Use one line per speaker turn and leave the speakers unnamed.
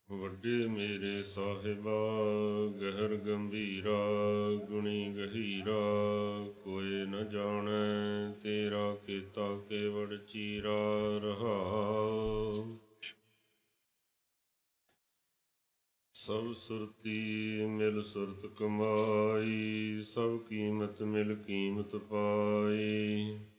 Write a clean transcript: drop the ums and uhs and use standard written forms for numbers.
ਵੱਡੇ ਮੇਰੇ ਸਾਹਿਬਾ ਗਹਿਰ ਗੰਭੀਰਾ, ਗੁਣੀ ਗਹੀਰਾ, ਕੋਇ ਨ ਜਾਣੈ ਤੇਰਾ ਕੀਤਾ ਕੇਵੜ ਚੀਰਾ ਰਹਾਉ। ਸਭ ਸੁਰਤੀ ਮਿਲ ਸੁਰਤ ਕਮਾਈ, ਸਭ ਕੀਮਤ ਮਿਲ ਕੀਮਤ ਪਾਈ।